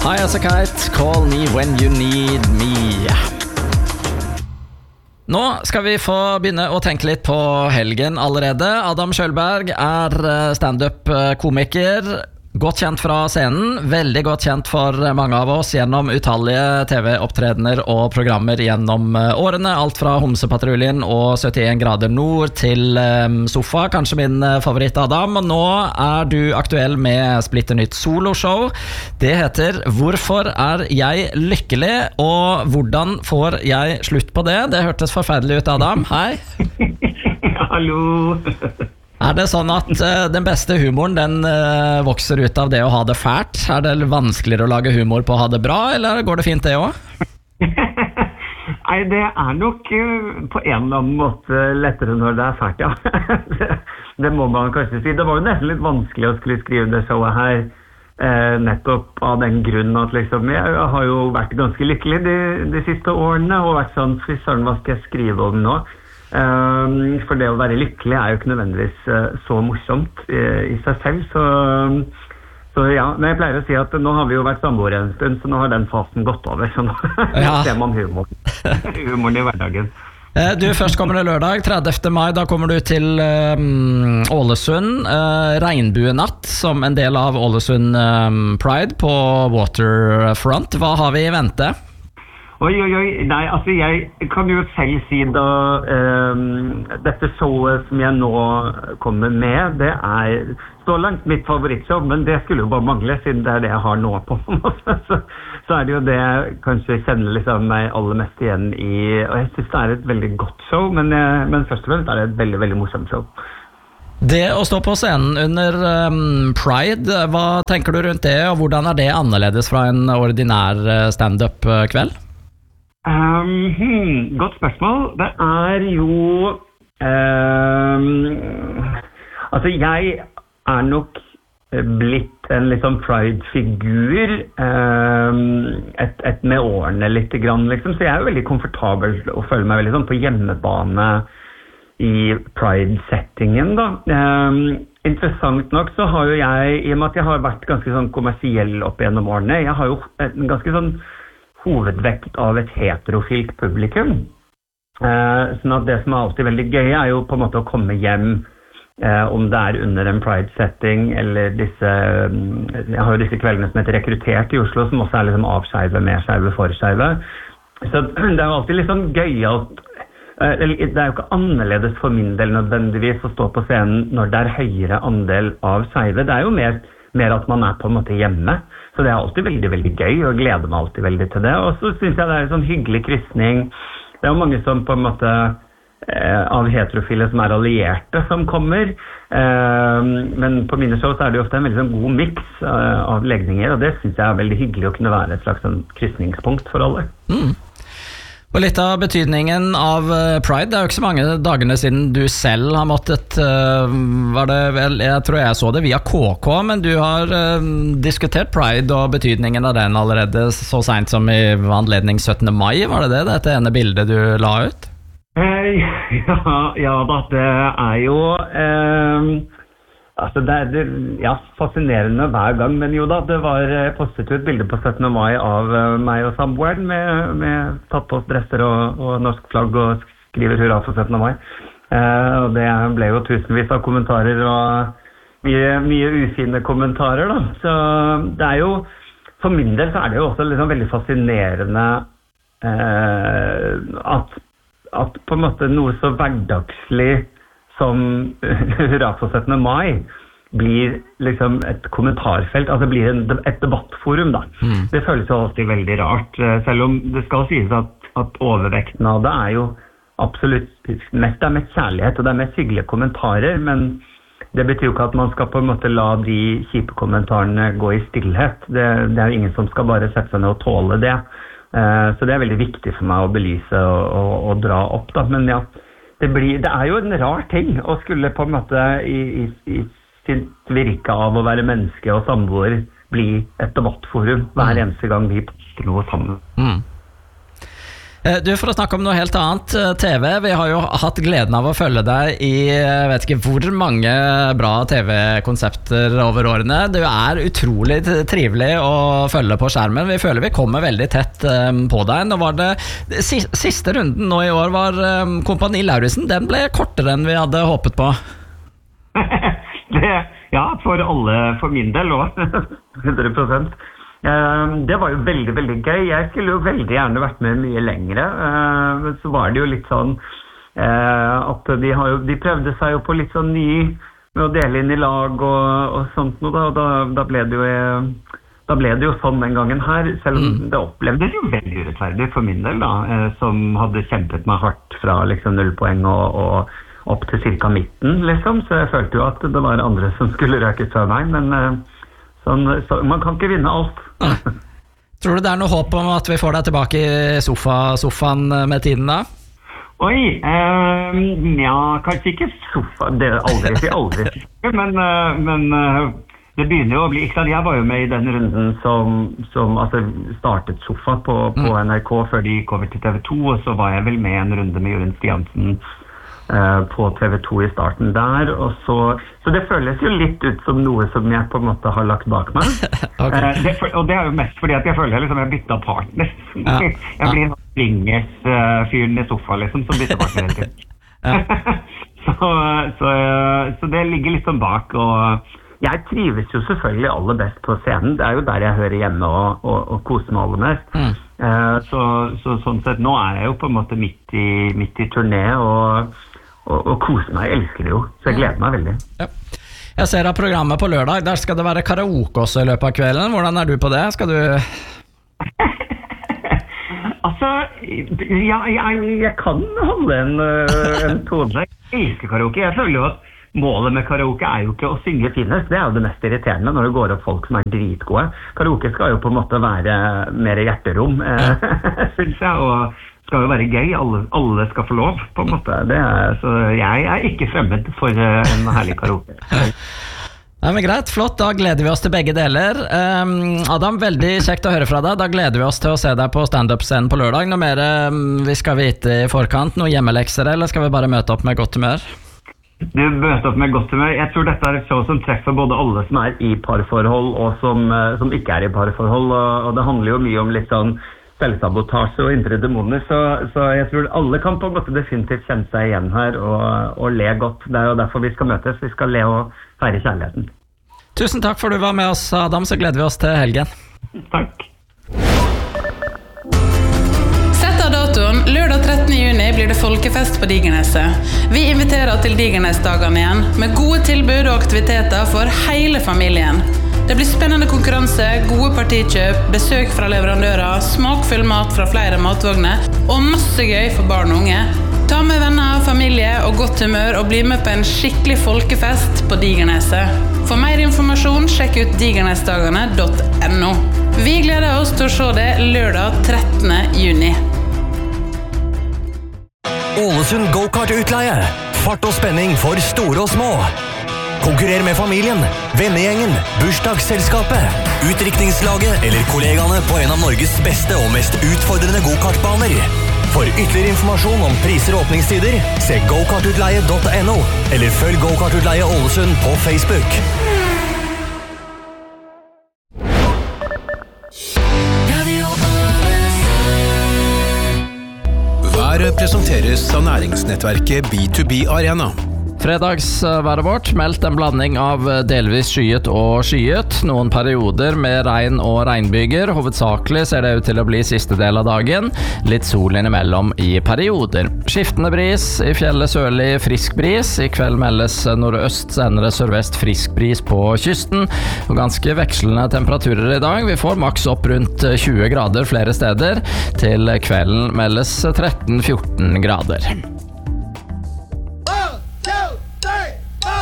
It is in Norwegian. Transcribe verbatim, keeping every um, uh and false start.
High as a kite, call me when you need me. Nå skal vi få begynne å tenke litt på helgen allerede. Adam Kjølberg er stand-up-komiker, godt kjent fra scenen, veldig godt kjent for mange av oss gjennom utallige T V-opptredener og programmer gjennom årene, alt fra Homsepatruljen og syttien grader nord til Sofa, kanskje min favoritt Adam. Nå er du aktuell med splitternytt soloshow. Det heter Hvorfor er jeg lykkelig, og hvordan får jeg slutt på det? Det hørtes forferdelig ut, Adam. Hei. Hallo. Er det sånn at uh, den beste humoren den uh, vokser ut av det å ha det fælt? Er det vanskeligere å lage humor på å ha det bra, eller går det fint det også? Nei, det er nok uh, på en eller annen måte lettere når det er fælt, ja. det, det må man kanskje si. Det var jo nesten litt vanskelig å skulle skrive det showet her, uh, nettopp av den grunnen at liksom, jeg har jo vært ganske lykkelig de, de siste årene, og vært sånn, fy søren, hva skal jeg skrive om nå? Um, for det å være lykkelig er jo ikke nødvendigvis uh, så morsomt uh, i seg selv, så, så ja, men jeg pleier å si at nå har vi jo vært samboere en stund, så nå har den fasen gått over, så nå ja. ser man humor, humoren i hverdagen. Du, først kommer det lørdag, tredivte mai, da kommer du til um, Ålesund, uh, regnbuenatt som en del av Ålesund um, Pride på Waterfront. Hva har vi i vente? Oi, oi, oi, nei, altså jeg kan jo selv si da, um, dette showet som jeg nå kommer med, det er så langt mitt favorittshow, men det skulle jo bare mangle, siden det er det jeg har nå på en måte, så, så er det jo det jeg kanskje kjenner liksom meg aller mest igjen i, og jeg synes det er et veldig godt show, men, jeg, men først og fremst er det et veldig, veldig morsomt show. Det å stå på scenen under um, Pride, hva tenker du rundt det, og hvordan er det annerledes fra en ordinær stand-up-kveld? Um, hmm, godt spørsmål. Det er jo um, altså jeg er nok blitt en litt sånn Pride-figur um, et, et med årene litt grann liksom, så jeg er jo veldig komfortabel og føler meg veldig sånn på hjemmebane i Pride-settingen da. Um, interessant nok så har jo jeg, i og med at jeg har vært ganske sånn kommersiell opp gjennom årene, jeg har jo en ganske sånn hovedvekt av et heterofilt publikum. Eh, sånn at det som er alltid veldig gøy er jo på en måte å komme hjem, eh, om det er under en Pride-setting, eller disse, jeg har jo disse kveldene som heter Rekruttert i Oslo, som også er liksom avskeive, medskeive, forskeive. Så det er jo alltid litt sånn gøyalt, eh, det er jo ikke annerledes for min del nødvendigvis å stå på scenen når det er høyere andel av skeive. Det er jo mer, mer at man er på en måte hjemme. Så det er alltid veldig, veldig gøy, og jeg gleder meg alltid veldig til det. Og så synes jeg det er en sånn hyggelig krysning. Det er jo mange som på en måte eh, av heterofile som er allierte som kommer. Eh, men på mine show så er det jo ofte en veldig sånn god mix eh, av legninger, og det synes jeg er veldig hyggelig å kunne være et slags sånn krysningspunkt for alle. Mm. Og litt av betydningen av Pride, det er jo ikke så mange dagene siden du selv har måttet, uh, var det vel, jeg tror jeg så det via K K, men du har uh, diskutert Pride og betydningen av den allerede så sent som i anledning syttende mai, var det det, dette ene bildet du la ut? Eh, ja, ja da, det er jo... Eh, Altså det er ja, fascinerende hver gang, men jo da, det var postet ut bilder på syttende mai av meg og samboeren med, med tatt på oss dresser og, og norsk flagg og skriver hurra for syttende mai. Eh, og det ble jo tusenvis av kommentarer og mye, mye ufine kommentarer da. Så det er jo, for min del så er det jo også liksom veldig fascinerende eh, at, at på en måte noe så hverdagslig som hurra for syttende mai blir liksom et kommentarfelt, altså blir en, et debattforum da. Mm. Det føles jo alltid veldig rart, selv om det skal sies at, at overvekten av det er jo absolutt mest, det er mest kjærlighet og det er mest hyggelige kommentarer, men det betyr jo ikke at man skal på en måte la de kjipe kommentarene gå i stillhet. Det, det er jo ingen som skal bare sette seg ned og tåle det. Uh, så det er veldig viktig for meg å belyse og, og, og dra opp da, men ja, Det, blir, det er jo en rar ting å skulle på en måte i, i, i sitt virke av å være menneske og samboer bli et debattforum hver eneste gang vi poster noe sammen. Mm. Du, for å snakke om noe helt annet, T V. Vi har jo hatt gleden av å følge deg i jeg vet ikke hvor mange bra T V-konsepter over årene. Du er utrolig trivelig å følge på skjermen. Vi føler vi kommer veldig tett um, på deg. Nå var det Siste runden nå i år var um, Kompani Lauritzen. Den ble kortere enn vi hadde håpet på. det, ja, for alle, for min del også. hundre prosent. Uh, det var jo veldig, veldig gøy. Jeg skulle jo veldig gjerne vært med mye lengre. Uh, men så var det jo litt sånn uh, at de, har jo, de prøvde seg jo på litt sånn ny med å dele inn i lag og, og sånt noe. Da, da, da, ble det jo, da ble det jo sånn den gangen her, selv om det opplevdes jo veldig urettferdig for min del, da, uh, som hadde kjempet meg hardt fra liksom null poeng og, og opp til cirka midten, liksom. Så jeg følte jo at det var andre som skulle røkes fra meg, men uh, sånn, så man kan ikke vinne alt. Tror du det er noe håp om at vi får deg tilbake i sofa, sofaen med tiden da? Oi, eh, ja, kanskje ikke sofa, det er aldri, aldri. Men, men det begynner jo å bli, ikke sant, jeg var jo med i den runden som, som altså, startet sofa på, på N R K før de gikk over til T V to, og så var jeg vel med en runde med Jørgen Stiansen eh, på T V to i starten der, og så, så det føles jo litt ut som noe som jeg på en måte har lagt bak meg. Okay. Eh, det, og det er jo mest fordi at jeg føler liksom jeg byttet partner. Ja. Jeg blir en Ringers-fyren i sofa liksom, som bytter partner hele tiden. så, så, så det ligger litt sånn bak, og jeg trives jo selvfølgelig aller best på scenen. Det er jo der jeg hører hjemme og, og, og koser meg aller mest. Mm. Eh, så, så sånn sett, nå er jeg jo på en måte midt i, midt i turné, og, og, og koser meg. Jeg elsker det jo, så jeg gleder meg veldig. Ja. Jeg ser av programmet på lørdag, der skal det være karaoke også i løpet av kvelden. Hvordan er du på det? Skal du... altså, ja, jeg, jeg kan holde en, en tone. Jeg elsker karaoke. Jeg føler jo at målet med karaoke er jo ikke å synge finest. Det er jo det mest irriterende når det går opp folk som er dritgode. Karaoke skal jo på en måte være mer hjerterom, synes jeg, og skal jo være gøy. Alle, alle skal få lov, på en måte. Det er, så jeg er ikke fremmed for en herlig karaoke. Ja, men greit, flott, da gleder vi oss til begge deler. um, Adam, veldig kjekt å høre fra deg. Da gleder vi oss til å se deg på stand-up-scenen på lørdag. Noe mer um, vi skal vite i forkant? Noe hjemmelekser, eller skal vi bare møte opp med godt humør? Du møter opp med godt humør. Jeg tror dette er et show som treffer både alle som er i parforhold og som, som ikke er i parforhold, og, og det handler jo mye om litt sånn selvsabotasje og indre demoner, så, så jeg tror alle kan på en måte definitivt kjenne seg igjen her og, og le godt. Det er jo derfor vi skal møtes. Vi skal le og feire kjærligheten. Tusen takk for at du var med oss, Adam, så gleder vi oss til helgen. Takk. Sett av datoen, lørdag trettende juni blir det folkefest på Digerneset. Vi inviterer til Digernesdagene igjen, med gode tilbud og aktiviteter for hele familien. Det blir spennende konkurranse, gode partikjøp, besøk fra leverandører, smakfull mat fra flere matvogner og masse gøy for barn og unge. Ta med venner, familie og godt humør og bli med på en skikkelig folkefest på Digerneset. For mer informasjon, sjekk ut digernesdagene punktum no. Vi gleder oss til å se det lørdag trettende juni. Ålesund Go-Kart-utleie. Fart og spenning for store og små. Konkurrer med familien, vennegjengen, bursdagsselskapet, utdrikningslaget eller kollegaene på en av Norges beste og mest utfordrende go-kartbaner. For ytterligere informasjon om priser og åpningstider, se go kart utleie punktum no eller følg Go-Kart-utleie Ålesund på Facebook. Været presenteres av næringsnettverket B to B Arena. Fredagsværet vårt meldt en blanding av delvis skyet og skyet. Noen perioder med regn og regnbyger. Hovedsakelig ser det ut til å bli siste del av dagen. Litt sol innimellom i perioder. Skiftende bris, i fjellet sørlig frisk bris. I kveld meldes nordøst, senere sørvest frisk bris på kysten. Og ganske vekslende temperaturer i dag. Vi får maks opp rundt tjue grader flere steder. Til kvelden meldes tretten til fjorten grader.